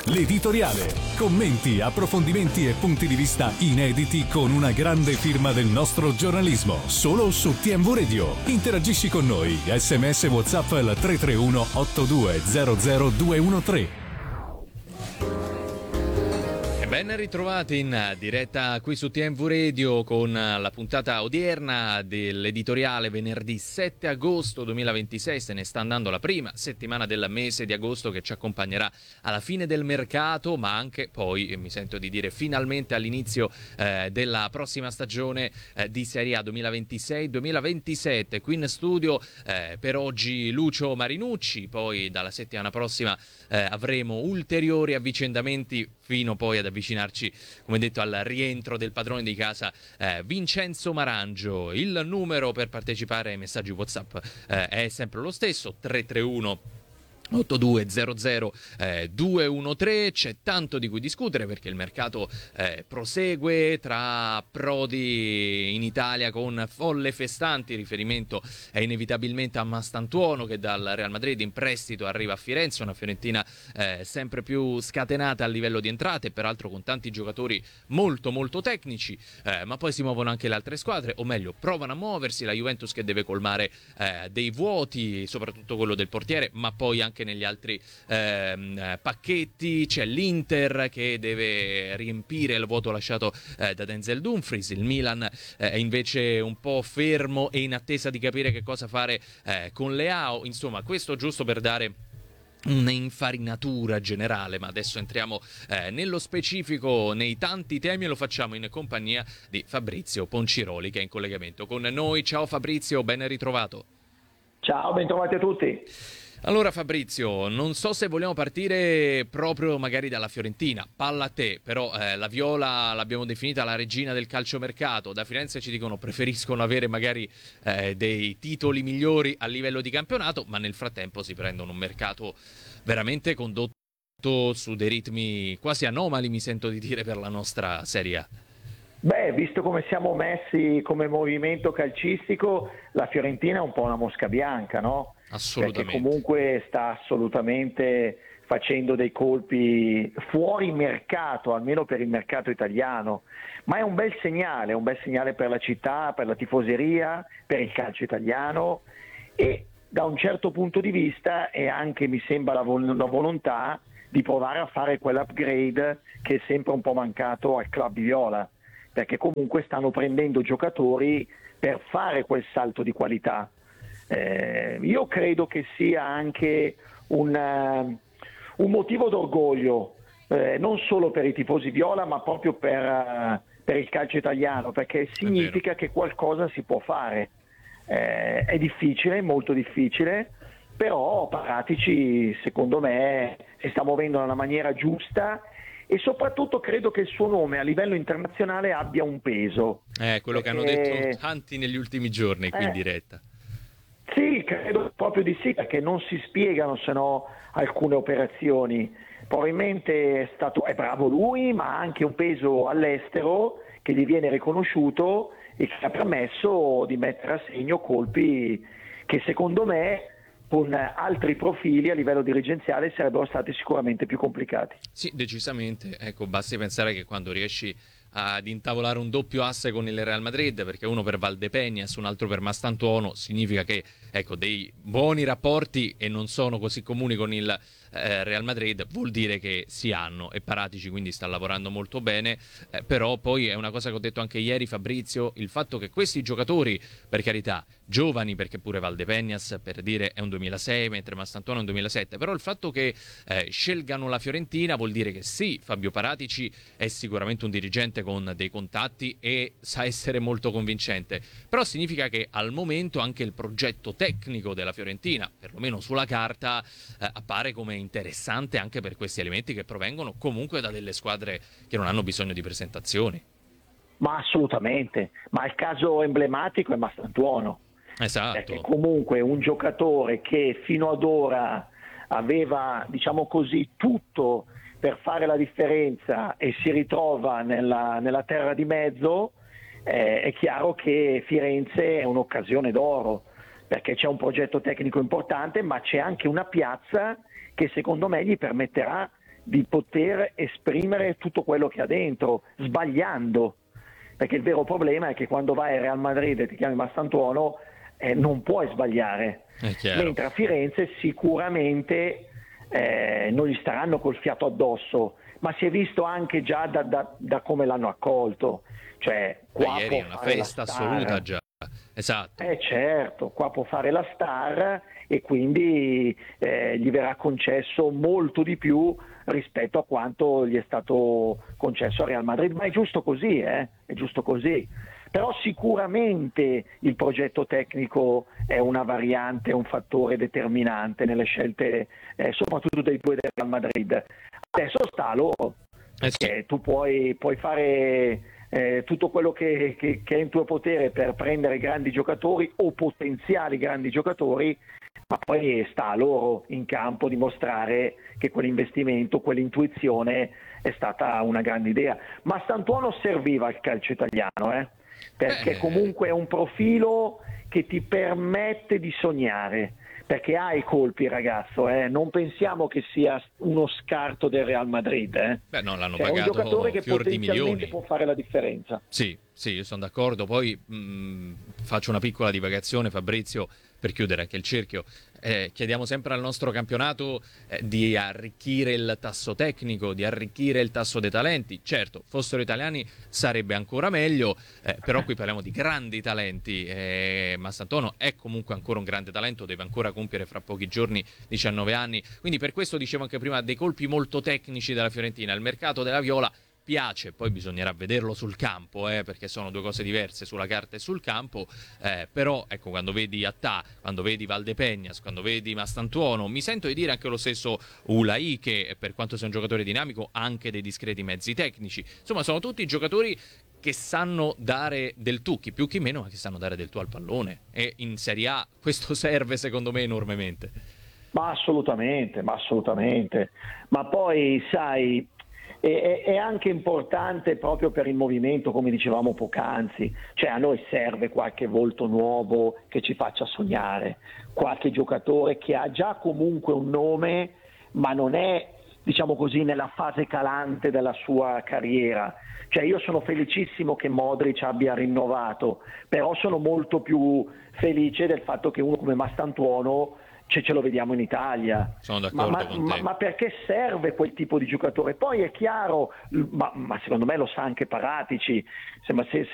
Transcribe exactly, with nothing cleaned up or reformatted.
L'editoriale. Commenti, approfondimenti e punti di vista inediti con una grande firma del nostro giornalismo. Solo su T M V Radio. Interagisci con noi. S M S WhatsApp al tre tre uno otto due zero zero due uno tre. Ben ritrovati in diretta qui su T M V Radio con la puntata odierna dell'editoriale venerdì sette agosto duemilaventisei. Se ne sta andando la prima settimana del mese di agosto che ci accompagnerà alla fine del mercato, ma anche poi, mi sento di dire, finalmente all'inizio eh, della prossima stagione eh, di Serie A duemilaventisei duemilaventisette. Qui in studio eh, per oggi Lucio Marinucci, poi dalla settimana prossima eh, avremo ulteriori avvicendamenti fino poi ad avvicinarci, come detto, al rientro del padrone di casa eh, Vincenzo Marangio. Il numero per partecipare ai messaggi WhatsApp eh, è sempre lo stesso, tre tre uno otto due zero zero due uno tre. C'è tanto di cui discutere perché il mercato eh, prosegue tra approdi in Italia con folle festanti. Il riferimento è inevitabilmente a Mastantuono, che dal Real Madrid in prestito arriva a Firenze, una Fiorentina eh, sempre più scatenata a livello di entrate, peraltro con tanti giocatori molto molto tecnici, eh, ma poi si muovono anche le altre squadre, o meglio provano a muoversi. La Juventus che deve colmare eh, dei vuoti, soprattutto quello del portiere, ma poi anche negli altri ehm, pacchetti. C'è l'Inter che deve riempire il vuoto lasciato eh, da Denzel Dumfries. Il Milan eh, è invece un po' fermo e in attesa di capire che cosa fare eh, con Leao. Insomma, questo giusto per dare un'infarinatura generale, ma adesso entriamo eh, nello specifico, nei tanti temi, e lo facciamo in compagnia di Fabrizio Ponciroli, che è in collegamento con noi. Ciao Fabrizio, ben ritrovato. Ciao, ben trovati a tutti. Allora Fabrizio, non so se vogliamo partire proprio magari dalla Fiorentina, palla a te, però eh, la Viola l'abbiamo definita la regina del calciomercato. Da Firenze ci dicono preferiscono avere magari eh, dei titoli migliori a livello di campionato, ma nel frattempo si prendono un mercato veramente condotto su dei ritmi quasi anomali, mi sento di dire, per la nostra Serie A. Beh, visto come siamo messi come movimento calcistico, la Fiorentina è un po' una mosca bianca, no? Assolutamente. Perché comunque sta assolutamente facendo dei colpi fuori mercato, almeno per il mercato italiano, ma è un bel segnale, è un bel segnale per la città, per la tifoseria, per il calcio italiano, e da un certo punto di vista è anche, mi sembra, la, vol- la volontà di provare a fare quell'upgrade che è sempre un po' mancato al club viola, perché comunque stanno prendendo giocatori per fare quel salto di qualità. Eh, io credo che sia anche un, uh, un motivo d'orgoglio, eh, non solo per i tifosi viola, ma proprio per, uh, per il calcio italiano, perché significa che qualcosa si può fare. Eh, è difficile, molto difficile, però Paratici secondo me si sta muovendo nella maniera giusta, e soprattutto credo che il suo nome a livello internazionale abbia un peso. Eh, quello perché... che hanno detto tanti negli ultimi giorni qui eh, in diretta. Sì, credo proprio di sì, perché non si spiegano se no alcune operazioni. Probabilmente è stato è bravo lui, ma ha anche un peso all'estero che gli viene riconosciuto e che ha permesso di mettere a segno colpi che secondo me con altri profili a livello dirigenziale sarebbero stati sicuramente più complicati. Sì, decisamente. Ecco, basti pensare che quando riesci ad intavolare un doppio asse con il Real Madrid, perché uno per Valdepeñas, un altro per Mastantuono, significa che, ecco, dei buoni rapporti, e non sono così comuni con il eh, Real Madrid, vuol dire che si hanno, e Paratici quindi sta lavorando molto bene. Eh, però poi è una cosa che ho detto anche ieri, Fabrizio, il fatto che questi giocatori, per carità, giovani, perché pure Valdepeñas, per dire, è un duemilasei, mentre Mastantuono è un duemilasette, però il fatto che eh, scelgano la Fiorentina vuol dire che sì, Fabio Paratici è sicuramente un dirigente con dei contatti e sa essere molto convincente, però significa che al momento anche il progetto tecnico della Fiorentina, perlomeno sulla carta, eh, appare come interessante anche per questi elementi che provengono comunque da delle squadre che non hanno bisogno di presentazioni. Ma assolutamente, ma il caso emblematico è Mastantuono. Esatto. Perché comunque un giocatore che fino ad ora aveva, diciamo così, tutto per fare la differenza e si ritrova nella, nella terra di mezzo, eh, è chiaro che Firenze è un'occasione d'oro, perché c'è un progetto tecnico importante, ma c'è anche una piazza che secondo me gli permetterà di poter esprimere tutto quello che ha dentro, sbagliando, perché il vero problema è che quando vai al Real Madrid e ti chiami Mastantuono eh, non puoi sbagliare, mentre a Firenze sicuramente eh, non gli staranno col fiato addosso, ma si è visto anche già da, da, da come l'hanno accolto, cioè qua Beh, ieri è una festa assoluta già. Esatto. Eh certo, qua può fare la star e quindi eh, gli verrà concesso molto di più rispetto a quanto gli è stato concesso a Real Madrid, ma è giusto così, eh? È giusto così. Però sicuramente il progetto tecnico è una variante, un fattore determinante nelle scelte, eh, soprattutto dei due del Real Madrid. Adesso sta a loro, perché tu puoi, puoi fare eh, tutto quello che, che, che è in tuo potere per prendere grandi giocatori o potenziali grandi giocatori, ma poi sta a loro in campo dimostrare che quell'investimento, quell'intuizione è stata una grande idea. Ma Mastantuono serviva al calcio italiano, eh? Perché Beh. comunque è un profilo che ti permette di sognare, perché ha i colpi il ragazzo, eh? Non pensiamo che sia uno scarto del Real Madrid, eh? Beh, no, l'hanno Cioè, è un pagato giocatore che fior di potenzialmente milioni. può fare la differenza. Sì, sì, io sono d'accordo. Poi mh, faccio una piccola divagazione, Fabrizio, per chiudere anche il cerchio. Eh, chiediamo sempre al nostro campionato eh, di arricchire il tasso tecnico, di arricchire il tasso dei talenti. Certo, fossero italiani sarebbe ancora meglio, eh, però qui parliamo di grandi talenti. Eh, Mastantuono è comunque ancora un grande talento, deve ancora compiere fra pochi giorni diciannove anni. Quindi per questo dicevo anche prima dei colpi molto tecnici della Fiorentina. Il mercato della Viola piace, poi bisognerà vederlo sul campo, eh, perché sono due cose diverse sulla carta e sul campo, eh, però ecco, quando vedi Attà, quando vedi Valdepeñas, quando vedi Mastantuono, mi sento di dire anche lo stesso Ulai, che per quanto sia un giocatore dinamico ha anche dei discreti mezzi tecnici, insomma sono tutti giocatori che sanno dare del tu, chi più chi meno, ma che sanno dare del tu al pallone, e in Serie A questo serve secondo me enormemente. Ma assolutamente, ma assolutamente, ma poi sai, è, è anche importante proprio per il movimento, come dicevamo poc'anzi, cioè a noi serve qualche volto nuovo che ci faccia sognare, qualche giocatore che ha già comunque un nome ma non è, diciamo così, nella fase calante della sua carriera. Cioè io sono felicissimo che Modric abbia rinnovato, però sono molto più felice del fatto che uno come Mastantuono ce, ce lo vediamo in Italia. Sono d'accordo ma, con ma, te. ma perché serve quel tipo di giocatore? Poi è chiaro, ma, ma secondo me lo sa anche Paratici, se, se,